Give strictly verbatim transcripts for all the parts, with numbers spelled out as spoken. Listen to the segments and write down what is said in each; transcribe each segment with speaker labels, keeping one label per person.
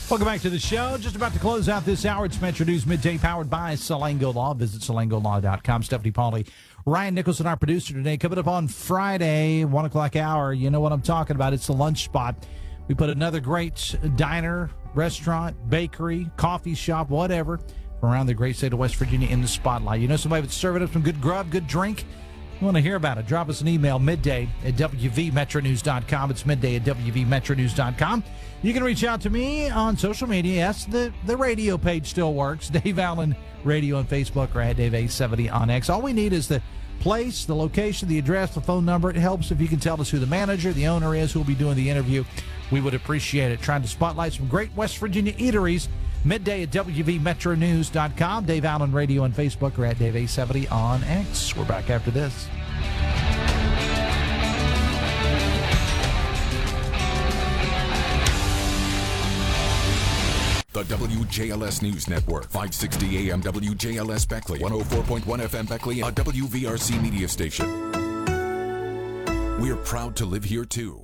Speaker 1: Welcome back to the show. Just about to close out this hour. It's Metro News Midday, powered by Salango Law. Visit salango law dot com. Stephanie Pauly, Ryan Nicholson, our producer today. Coming up on Friday, one o'clock hour. You know what I'm talking about. It's the lunch spot. We put another great diner, restaurant, bakery, coffee shop, whatever, from around the great state of West Virginia in the spotlight. You know somebody that's serving up some good grub, good drink? You want to hear about it? Drop us an email, midday at w v metro news dot com. It's midday at w v metro news dot com. You can reach out to me on social media. Yes, the, the radio page still works. Dave Allen Radio on Facebook, or at Dave A seventy on X. All we need is the place, the location, the address, the phone number. It helps if you can tell us who the manager, the owner is, who will be doing the interview. We would appreciate it. Trying to spotlight some great West Virginia eateries. Midday at w v metro news dot com. Dave Allen Radio on Facebook, or at Dave A seventy on X. We're back after this.
Speaker 2: The W J L S News Network, five sixty A M W J L S Beckley, one oh four point one F M Beckley, a W V R C media station. We're proud to live here, too.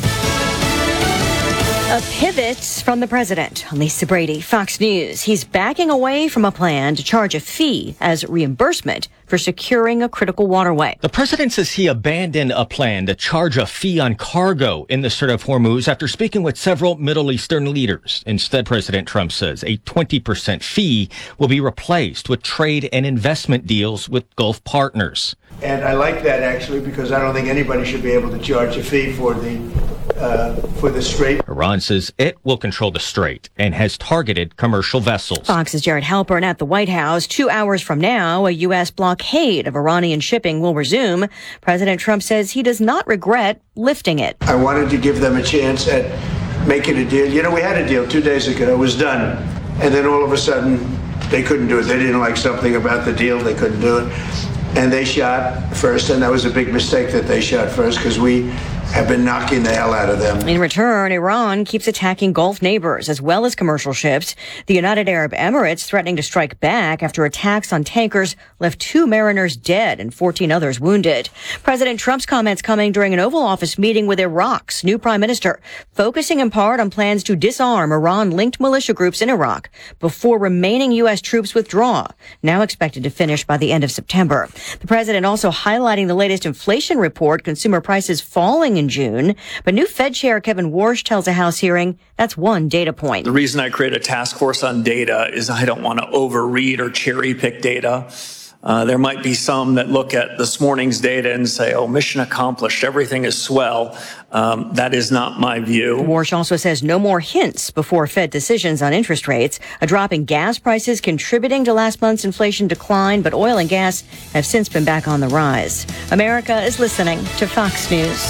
Speaker 3: A pivot from the president. Lisa Brady, Fox News. He's backing away from a plan to charge a fee as reimbursement for securing a critical waterway.
Speaker 4: The president says he abandoned a plan to charge a fee on cargo in the Strait of Hormuz after speaking with several Middle Eastern leaders. Instead, President Trump says a twenty percent fee will be replaced with trade and investment deals with Gulf partners.
Speaker 5: And I like that, actually, because I don't think anybody should be able to charge a fee for the uh, for the Strait.
Speaker 4: Iran says it will control the Strait and has targeted commercial vessels.
Speaker 3: Fox's Jared Halpern at the White House. Two hours from now, a U S blockade of Iranian shipping will resume. President Trump says he does not regret lifting it.
Speaker 5: I wanted to give them a chance at making a deal. You know, we had a deal two days ago. It was done. And then all of a sudden, they couldn't do it. They didn't like something about the deal. They couldn't do it. And they shot first, and that was a big mistake that they shot first, because we have been knocking the hell out of them.
Speaker 3: In return, Iran keeps attacking Gulf neighbors as well as commercial ships. The United Arab Emirates threatening to strike back after attacks on tankers left two mariners dead and fourteen others wounded. President Trump's comments coming during an Oval Office meeting with Iraq's new prime minister, focusing in part on plans to disarm Iran-linked militia groups in Iraq before remaining U S troops withdraw, now expected to finish by the end of September. The president also highlighting the latest inflation report, consumer prices falling in June. But new Fed Chair Kevin Warsh tells a House hearing that's one data point.
Speaker 6: The reason I create a task force on data is I don't want to overread or cherry pick data. Uh, there might be some that look at this morning's data and say, oh, mission accomplished, everything is swell. Um, that is not my view.
Speaker 3: Warsh also says no more hints before Fed decisions on interest rates. A drop in gas prices contributing to last month's inflation decline, but oil and gas have since been back on the rise. America is listening to Fox News.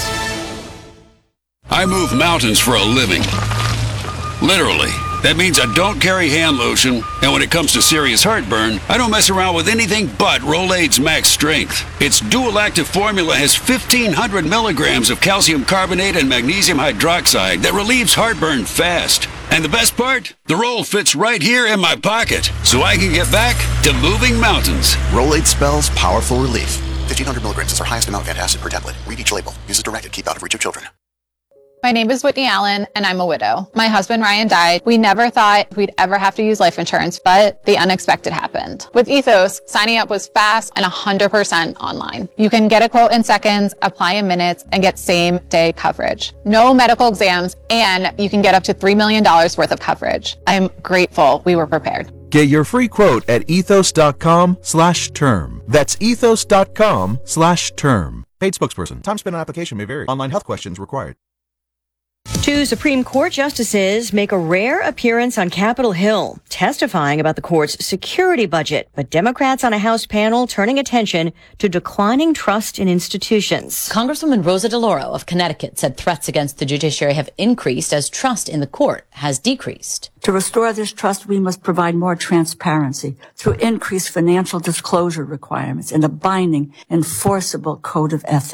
Speaker 7: I move mountains for a living. Literally. That means I don't carry hand lotion, and when it comes to serious heartburn, I don't mess around with anything but Rolaids Max Strength. Its dual-active formula has fifteen hundred milligrams of calcium carbonate and magnesium hydroxide that relieves heartburn fast. And the best part? The roll fits right here in my pocket, so I can get back to moving mountains.
Speaker 8: Rolaids spells powerful relief. fifteen hundred milligrams is our highest amount of antacid per tablet. Read each label. Use as directed. Keep out of reach of children.
Speaker 9: My name is Whitney Allen, and I'm a widow. My husband, Ryan, died. We never thought we'd ever have to use life insurance, but the unexpected happened. With Ethos, signing up was fast and one hundred percent online. You can get a quote in seconds, apply in minutes, and get same-day coverage. No medical exams, and you can get up to three million dollars worth of coverage. I'm grateful we were prepared.
Speaker 10: Get your free quote at ethos.com slash term. That's ethos.com slash term. Paid spokesperson. Time spent on application may vary. Online health questions required.
Speaker 3: Two Supreme Court justices make a rare appearance on Capitol Hill, testifying about the court's security budget, but Democrats on a House panel turning attention to declining trust in institutions.
Speaker 11: Congresswoman Rosa DeLauro of Connecticut said threats against the judiciary have increased as trust in the court has decreased.
Speaker 12: To restore this trust, we must provide more transparency through increased financial disclosure requirements and a binding, enforceable code of ethics.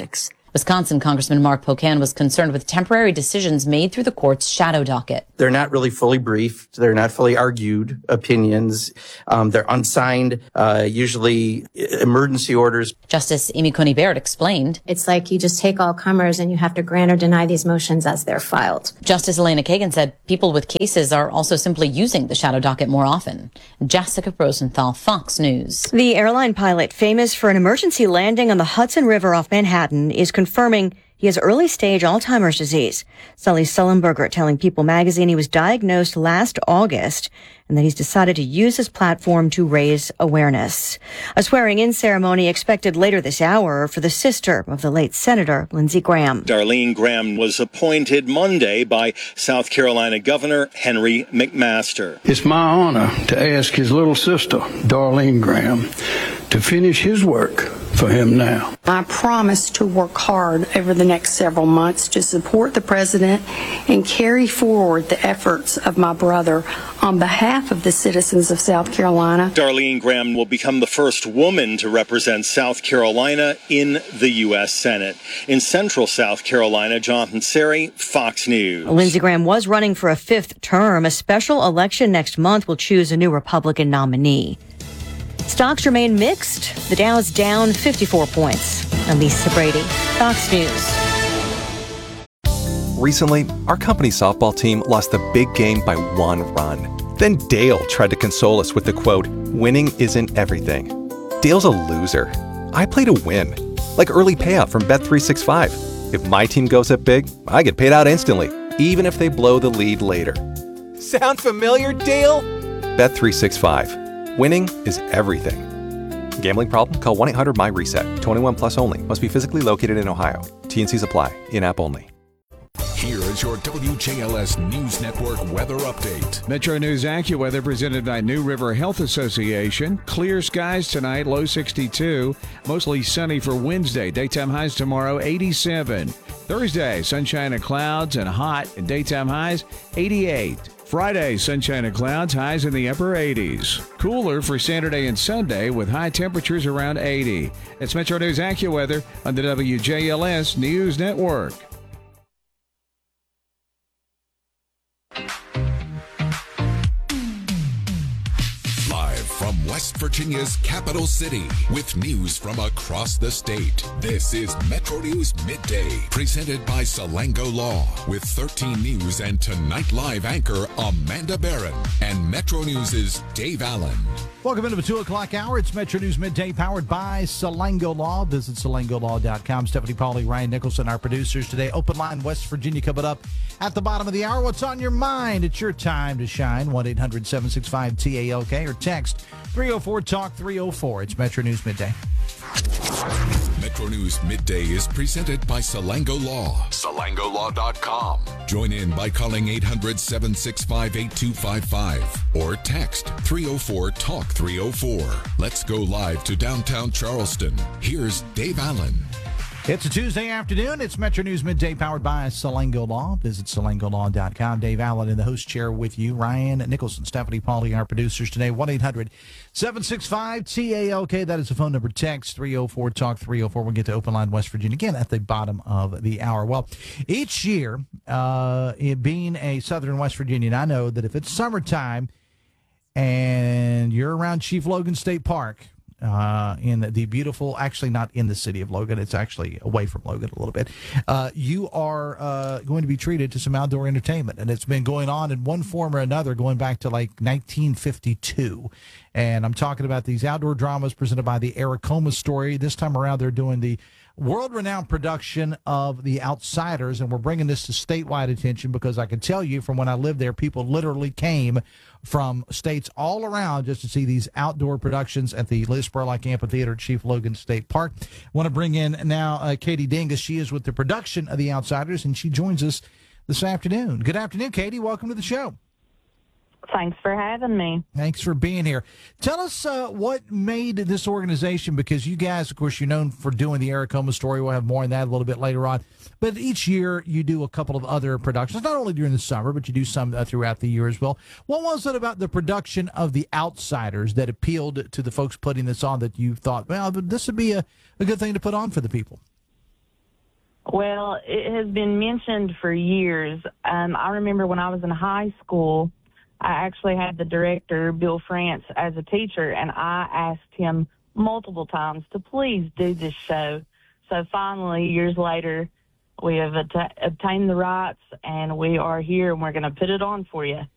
Speaker 11: Wisconsin Congressman Mark Pocan was concerned with temporary decisions made through the court's shadow docket.
Speaker 13: They're not really fully briefed. They're not fully argued opinions. Um, they're unsigned, uh, usually emergency orders.
Speaker 11: Justice Amy Coney Barrett explained.
Speaker 14: It's like you just take all comers and you have to grant or deny these motions as they're filed.
Speaker 11: Justice Elena Kagan said people with cases are also simply using the shadow docket more often. Jessica Rosenthal, Fox News.
Speaker 3: The airline pilot famous for an emergency landing on the Hudson River off Manhattan is confirming he has early-stage Alzheimer's disease. Sully Sullenberger telling People magazine he was diagnosed last August and that he's decided to use his platform to raise awareness. A swearing-in ceremony expected later this hour for the sister of the late Senator Lindsey Graham.
Speaker 15: Darlene Graham was appointed Monday by South Carolina Governor Henry McMaster.
Speaker 16: It's my honor to ask his little sister, Darlene Graham, to finish his work for him now.
Speaker 17: I promise to work hard over the next several months to support the president and carry forward the efforts of my brother on behalf of the citizens of South Carolina.
Speaker 15: Darlene Graham will become the first woman to represent South Carolina in the U S Senate. In central South Carolina, Jonathan Seri, Fox News.
Speaker 3: Lindsey Graham was running for a fifth term. A special election next month will choose a new Republican nominee. Stocks remain mixed. The Dow's down fifty-four points. I'm Lisa Brady, Fox News.
Speaker 18: Recently, our company softball team lost the big game by one run. Then Dale tried to console us with the quote, "Winning isn't everything." Dale's a loser. I play to win. Like early payout from Bet three sixty-five. If my team goes up big, I get paid out instantly, even if they blow the lead later. Sound familiar, Dale? Bet three sixty-five. Winning is everything. Gambling problem? Call one eight hundred M Y reset. twenty-one plus only. Must be physically located in Ohio. T and Cs apply. In-app only.
Speaker 2: Here is your W J L S News Network weather update.
Speaker 19: Metro News AccuWeather presented by New River Health Association. Clear skies tonight, low sixty-two. Mostly sunny for Wednesday. Daytime highs tomorrow, eighty-seven. Thursday, sunshine and clouds and hot, and daytime highs, eighty-eight. Friday, sunshine and clouds, highs in the upper eighties. Cooler for Saturday and Sunday with high temperatures around eighty. It's Metro News AccuWeather on the W J L S News Network.
Speaker 2: Live from West Virginia's capital city with news from across the state. This is Metro News Midday, presented by Salango Law with thirteen News and Tonight Live anchor Amanda Barron and Metro News' Dave Allen.
Speaker 1: Welcome into the two o'clock hour. It's Metro News Midday, powered by Salango Law. Visit salango law dot com. Stephanie Pauly, Ryan Nicholson, our producers today. Open line, West Virginia, coming up at the bottom of the hour. What's on your mind? It's your time to shine. one eight hundred seven six five T A L K or text three oh four talk three oh four. It's Metro News Midday.
Speaker 2: Metro News Midday is presented by Salango Law. salango law dot com. Join in by calling eight hundred seven six five eight two five five or text three oh four talk three oh four. Let's go live to downtown Charleston. Here's Dave Allen.
Speaker 1: It's a Tuesday afternoon. It's Metro News Midday, powered by Salango Law. Visit salango law dot com. Dave Allen in the host chair with you. Ryan Nicholson, Stephanie Pauly, our producers today. one eight hundred seven six five T A L K. That is the phone number. Text three oh four talk three oh four. We'll get to Open Line West Virginia again at the bottom of the hour. Well, each year, uh, it being a Southern West Virginian, I know that if it's summertime and you're around Chief Logan State Park, uh, in the beautiful, actually not in the city of Logan, it's actually away from Logan a little bit, uh, you are uh, going to be treated to some outdoor entertainment. And it's been going on in one form or another going back to like nineteen fifty-two. And I'm talking about these outdoor dramas presented by the Eric Coma Story. This time around, they're doing the world-renowned production of The Outsiders, and we're bringing this to statewide attention because I can tell you from when I lived there, people literally came from states all around just to see these outdoor productions at the Liz Spurlock Amphitheater at Chief Logan State Park. I want to bring in now uh, Katie Dingus. She is with the production of The Outsiders, and she joins us this afternoon. Good afternoon, Katie. Welcome to the show.
Speaker 20: Thanks for having me.
Speaker 1: Thanks for being here. Tell us uh, what made this organization, because you guys, of course, you're known for doing the Eric Coma Story. We'll have more on that a little bit later on. But each year you do a couple of other productions, not only during the summer, but you do some uh, throughout the year as well. What was it about the production of The Outsiders that appealed to the folks putting this on that you thought, well, this would be a, a good thing to put on for the people?
Speaker 20: Well, it has been mentioned for years. Um, I remember when I was in high school, I actually had the director, Bill France, as a teacher, and I asked him multiple times to please do this show. So finally, years later, we have at- obtained the rights, and we are here, and we're going to put it on for you.